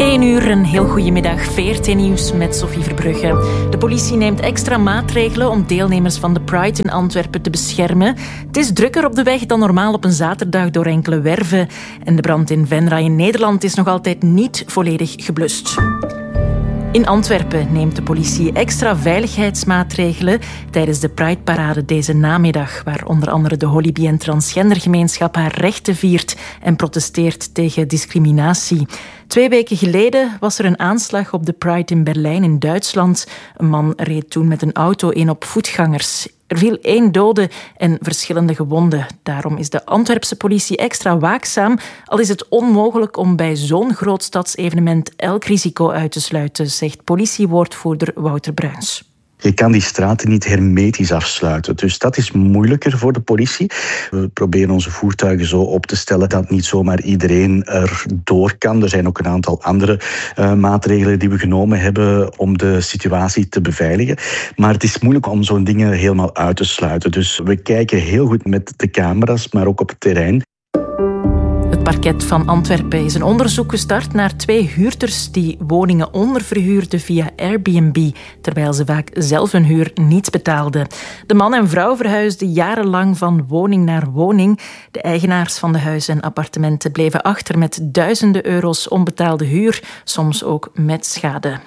1 uur, een heel goedemiddag. VRT Nieuws met Sophie Verbrugge. De politie neemt extra maatregelen om deelnemers van de Pride in Antwerpen te beschermen. Het is drukker op de weg dan normaal op een zaterdag door enkele werven. En de brand in Venra in Nederland is nog altijd niet volledig geblust. In Antwerpen neemt de politie extra veiligheidsmaatregelen tijdens de Pride-parade deze namiddag, waar onder andere de holibi- en transgendergemeenschap haar rechten viert en protesteert tegen discriminatie. 2 weken geleden was er een aanslag op de Pride in Berlijn in Duitsland. Een man reed toen met een auto in op voetgangers. Er viel 1 dode en verschillende gewonden. Daarom is de Antwerpse politie extra waakzaam, al is het onmogelijk om bij zo'n groot stadsevenement elk risico uit te sluiten, zegt politiewoordvoerder Wouter Bruins. Je kan die straten niet hermetisch afsluiten. Dus dat is moeilijker voor de politie. We proberen onze voertuigen zo op te stellen dat niet zomaar iedereen er door kan. Er zijn ook een aantal andere maatregelen die we genomen hebben om de situatie te beveiligen. Maar het is moeilijk om zo'n dingen helemaal uit te sluiten. Dus we kijken heel goed met de camera's, maar ook op het terrein. Het parket van Antwerpen is een onderzoek gestart naar 2 huurders die woningen onderverhuurden via Airbnb, terwijl ze vaak zelf hun huur niet betaalden. De man en vrouw verhuisden jarenlang van woning naar woning. De eigenaars van de huizen en appartementen bleven achter met duizenden euro's onbetaalde huur, soms ook met schade.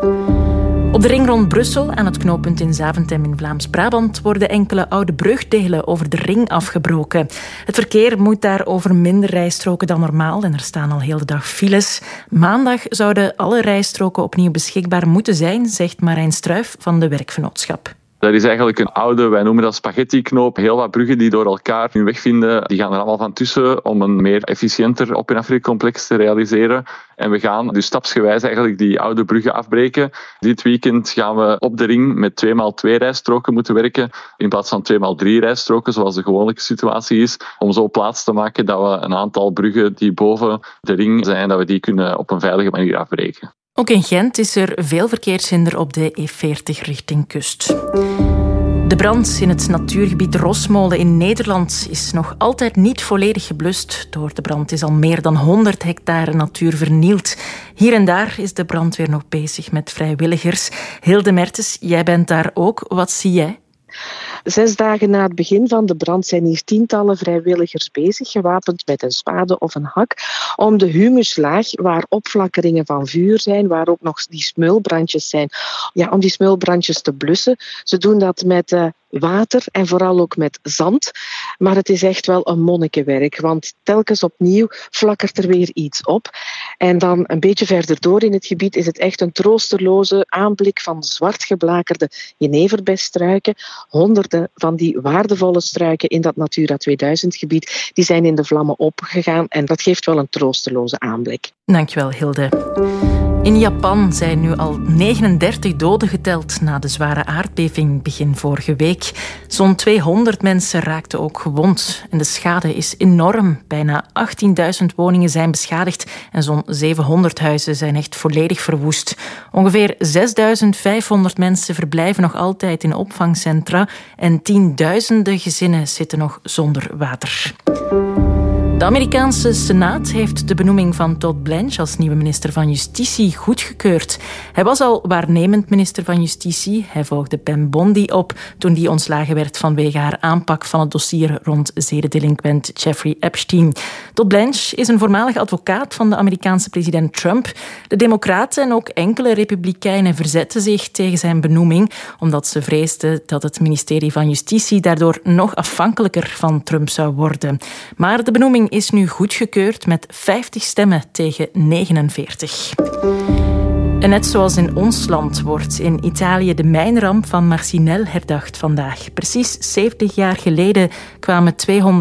Op de ring rond Brussel, aan het knooppunt in Zaventem in Vlaams-Brabant, worden enkele oude brugdelen over de ring afgebroken. Het verkeer moet daar over minder rijstroken dan normaal en er staan al heel de dag files. Maandag zouden alle rijstroken opnieuw beschikbaar moeten zijn, zegt Marijn Struijf van de Werkvernootschap. Dat is eigenlijk een oude, wij noemen dat spaghetti-knoop. Heel wat bruggen die door elkaar hun weg vinden, die gaan er allemaal van tussen om een meer efficiënter op- en afritcomplex te realiseren. En we gaan dus stapsgewijs eigenlijk die oude bruggen afbreken. Dit weekend gaan we op de ring met 2x2 rijstroken moeten werken, in plaats van 2x3 rijstroken, zoals de gewone situatie is, om zo plaats te maken dat we een aantal bruggen die boven de ring zijn, dat we die kunnen op een veilige manier afbreken. Ook in Gent is er veel verkeershinder op de E40 richting kust. De brand in het natuurgebied Rosmolen in Nederland is nog altijd niet volledig geblust. Door de brand is al meer dan 100 hectare natuur vernield. Hier en daar is de brandweer nog bezig met vrijwilligers. Hilde Mertens, jij bent daar ook. Wat zie jij? 6 dagen na het begin van de brand zijn hier tientallen vrijwilligers bezig, gewapend met een spade of een hak, om de humuslaag, waar opflakkeringen van vuur zijn, waar ook nog die smulbrandjes zijn, om die smulbrandjes te blussen. Ze doen dat met water en vooral ook met zand. Maar het is echt wel een monnikenwerk, want telkens opnieuw flakkert er weer iets op. En dan een beetje verder door in het gebied is het echt een troosteloze aanblik van zwart geblakerde jeneverbesstruiken. Honderden van die waardevolle struiken in dat Natura 2000 gebied, die zijn in de vlammen opgegaan en dat geeft wel een troosteloze aanblik. Dankjewel, Hilde. In Japan zijn nu al 39 doden geteld na de zware aardbeving begin vorige week. Zo'n 200 mensen raakten ook gewond. En de schade is enorm. Bijna 18.000 woningen zijn beschadigd en zo'n 700 huizen zijn echt volledig verwoest. Ongeveer 6.500 mensen verblijven nog altijd in opvangcentra en tienduizenden gezinnen zitten nog zonder water. De Amerikaanse Senaat heeft de benoeming van Todd Blanche als nieuwe minister van Justitie goedgekeurd. Hij was al waarnemend minister van Justitie. Hij volgde Pam Bondi op toen die ontslagen werd vanwege haar aanpak van het dossier rond zedendelinquent Jeffrey Epstein. Todd Blanche is een voormalig advocaat van de Amerikaanse president Trump. De Democraten en ook enkele Republikeinen verzetten zich tegen zijn benoeming, omdat ze vreesden dat het ministerie van Justitie daardoor nog afhankelijker van Trump zou worden. Maar de benoeming is nu goedgekeurd met 50 stemmen tegen 49. En net zoals in ons land wordt in Italië de mijnramp van Marcinelle herdacht vandaag. Precies 70 jaar geleden kwamen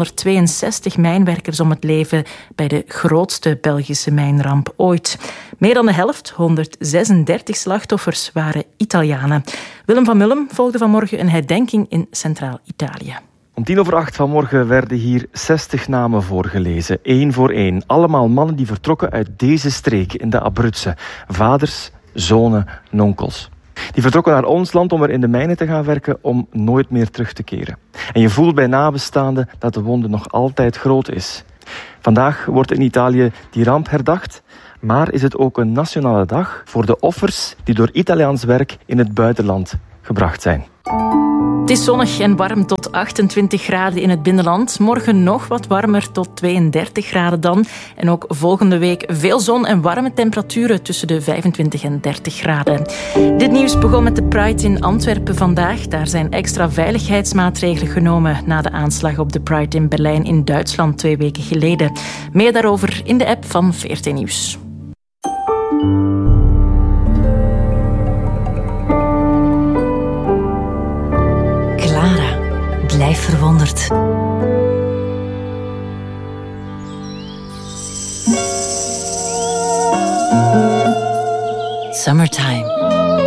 262 mijnwerkers om het leven bij de grootste Belgische mijnramp ooit. Meer dan de helft, 136 slachtoffers, waren Italianen. Willem van Mullem volgde vanmorgen een herdenking in Centraal-Italië. Om 7:10 vanmorgen werden hier 60 namen voorgelezen, 1 voor 1. Allemaal mannen die vertrokken uit deze streek in de Abruzzen. Vaders, zonen, onkels. Die vertrokken naar ons land om er in de mijnen te gaan werken om nooit meer terug te keren. En je voelt bij nabestaanden dat de wonde nog altijd groot is. Vandaag wordt in Italië die ramp herdacht, maar is het ook een nationale dag voor de offers die door Italiaans werk in het buitenland gebracht zijn. Het is zonnig en warm tot 28 graden in het binnenland. Morgen nog wat warmer tot 32 graden dan. En ook volgende week veel zon en warme temperaturen tussen de 25 en 30 graden. Dit nieuws begon met de Pride in Antwerpen vandaag. Daar zijn extra veiligheidsmaatregelen genomen na de aanslag op de Pride in Berlijn in Duitsland 2 weken geleden. Meer daarover in de app van VRT Nieuws. Blijf verwonderd. Summertime.